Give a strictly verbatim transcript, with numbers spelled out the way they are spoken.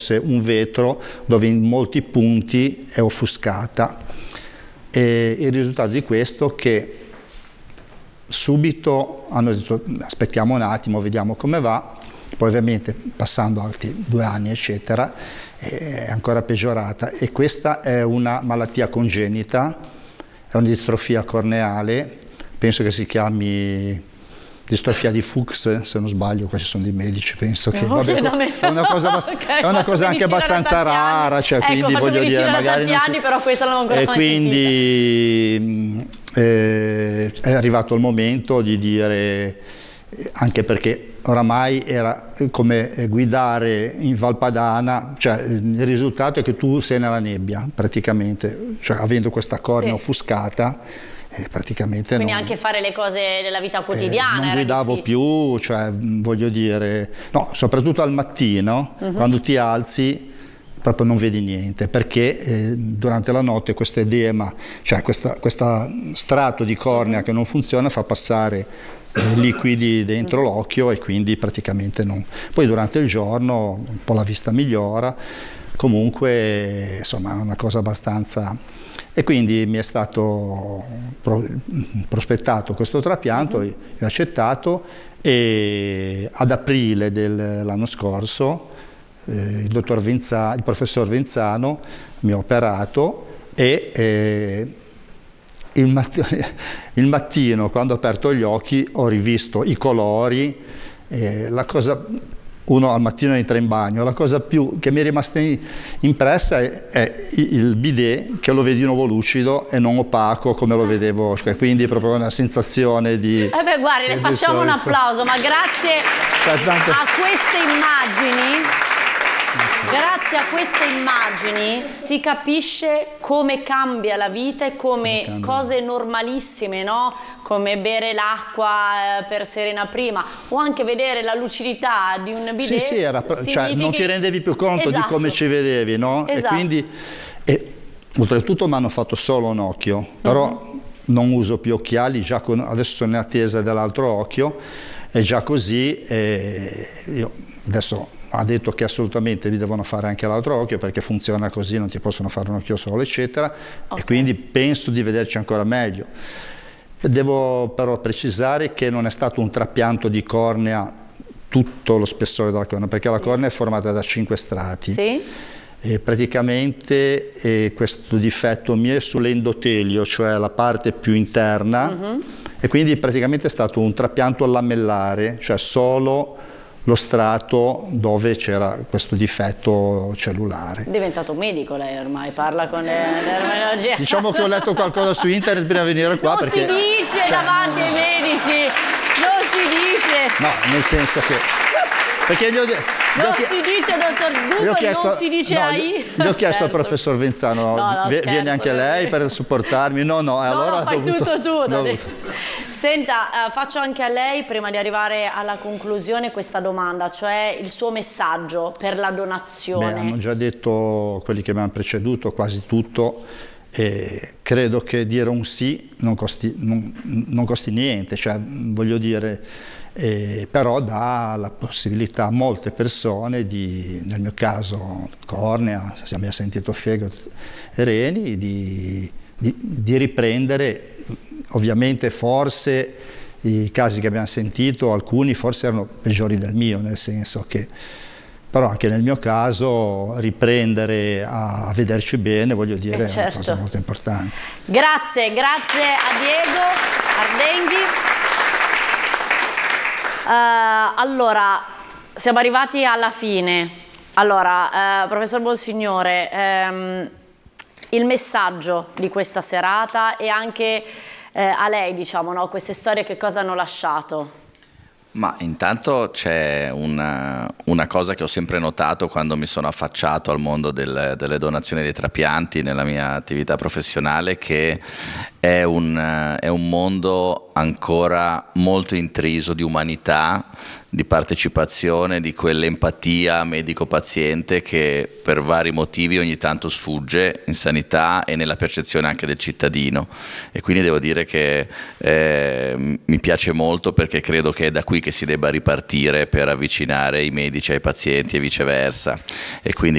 un vetro dove in molti punti è offuscata, e il risultato di questo è che subito hanno detto aspettiamo un attimo, vediamo come va. Poi ovviamente passando altri due anni eccetera è ancora peggiorata, e questa è una malattia congenita, è una distrofia corneale, penso che si chiami distrofia di Fuchs, se non sbaglio, questi sono dei medici, penso che no, vabbè, no, è una cosa, okay, è una cosa anche abbastanza rara, cioè, ecco, quindi voglio dire magari tanti anni, si... però questa non l'ho ancora e mai quindi eh, è arrivato il momento di dire, anche perché oramai era come guidare in Valpadana, cioè il risultato è che tu sei nella nebbia praticamente, cioè avendo questa cornea sì. offuscata. Eh, praticamente quindi non, anche fare le cose della vita quotidiana eh, non era guidavo difficile. più, cioè voglio dire, no, soprattutto al mattino, uh-huh. quando ti alzi proprio non vedi niente, perché eh, durante la notte questo edema, cioè questa, questa strato di cornea uh-huh. che non funziona fa passare eh, liquidi dentro uh-huh. l'occhio, e quindi praticamente non. Poi durante il giorno un po' la vista migliora, comunque insomma è una cosa abbastanza. E quindi mi è stato pro, prospettato questo trapianto, uh-huh. ho accettato, e ad aprile dell'anno scorso eh, il, dottor Venza, il professor Venzano mi ha operato, e eh, il, mattino, il mattino quando ho aperto gli occhi ho rivisto i colori, eh, la cosa... Uno al mattino entra in bagno, la cosa più che mi è rimasta impressa è, è il bidet, che lo vedi di nuovo lucido e non opaco come lo vedevo, cioè, quindi proprio una sensazione di... Eh beh, guardi, le facciamo un applauso, ma grazie tanto... a queste immagini, grazie a queste immagini si capisce come cambia la vita e come, come cose normalissime, no? Come bere l'acqua eh, per Serena prima, o anche vedere la lucidità di un bidet. Sì, sì, era, cioè, non ti rendevi più conto esatto. di come ci vedevi, no? Esatto. E quindi, e, oltretutto mi hanno fatto solo un occhio, però uh-huh. non uso più occhiali, già con, adesso sono in attesa dell'altro occhio, e già così eh, io adesso ha detto che assolutamente vi devono fare anche l'altro occhio, perché funziona così, non ti possono fare un occhio solo, eccetera, okay. e quindi penso di vederci ancora meglio. Devo però precisare che non è stato un trapianto di cornea tutto lo spessore della cornea, perché sì. la cornea è formata da cinque strati. Sì. E praticamente eh, questo difetto mio è sull'endotelio, cioè la parte più interna, uh-huh. e quindi praticamente è stato un trapianto lamellare, cioè solo lo strato dove c'era questo difetto cellulare. È diventato un medico lei ormai, parla con l'ermenologia. Diciamo che ho letto qualcosa su internet prima di venire qua. Non perché, si dice cioè, davanti ai medici, non si dice. No, nel senso che... Perché gli ho, gli non ho, si dice, dottor Google, chiesto, non si dice no, AI. Gli ho chiesto al professor Venzano, no, no, viene scherzo, anche lei per supportarmi? No, no, no, allora no, fai dovuto, tutto tu. No. Senta, eh, faccio anche a lei, prima di arrivare alla conclusione, questa domanda, cioè il suo messaggio per la donazione. Beh, hanno già detto quelli che mi hanno preceduto quasi tutto, e credo che dire un sì non costi, non, non costi niente, cioè voglio dire, eh, però dà la possibilità a molte persone di, nel mio caso cornea, se mi ha sentito fegato e reni, di, di, di riprendere. Ovviamente forse i casi che abbiamo sentito, alcuni forse erano peggiori del mio, nel senso che, però anche nel mio caso riprendere a, a vederci bene, voglio dire, eh certo. è una cosa molto importante. Grazie, grazie a Diego Ardenghi. Uh, allora, siamo arrivati alla fine. Allora, uh, professor Bonsignore, um, il messaggio di questa serata e anche eh, a lei, diciamo, no? Queste storie che cosa hanno lasciato? Ma intanto c'è una, una cosa che ho sempre notato quando mi sono affacciato al mondo del, delle donazioni dei trapianti nella mia attività professionale, che è un, è un mondo ancora molto intriso di umanità, di partecipazione, di quell'empatia medico-paziente che per vari motivi ogni tanto sfugge in sanità e nella percezione anche del cittadino, e quindi devo dire che eh, mi piace molto, perché credo che è da qui che si debba ripartire per avvicinare i medici ai pazienti e viceversa, e quindi